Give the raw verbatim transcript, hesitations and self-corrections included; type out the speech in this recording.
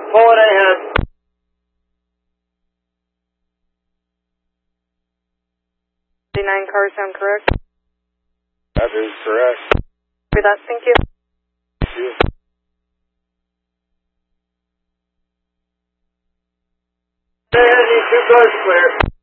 Pull it ahead. nine cars sound correct? That is correct. For that, thank you. Thank you. Stay ahead, you two cars clear.